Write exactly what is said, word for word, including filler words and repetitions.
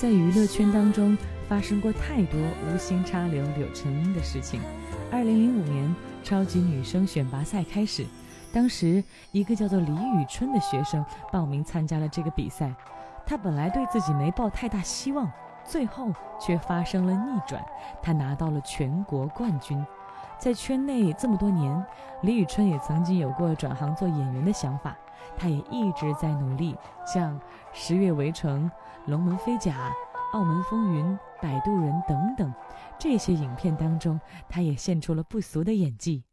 在娱乐圈当中发生过太多无心插柳柳成荫的事情。二零零五年超级女声选拔赛开始，当时一个叫做李宇春的学生报名参加了这个比赛。她本来对自己没抱太大希望，最后却发生了逆转，她拿到了全国冠军。在圈内这么多年，李宇春也曾经有过转行做演员的想法，她也一直在努力，像《十月围城》、《龙门飞甲》、《澳门风云》、《摆渡人》等等，这些影片当中，她也献出了不俗的演技。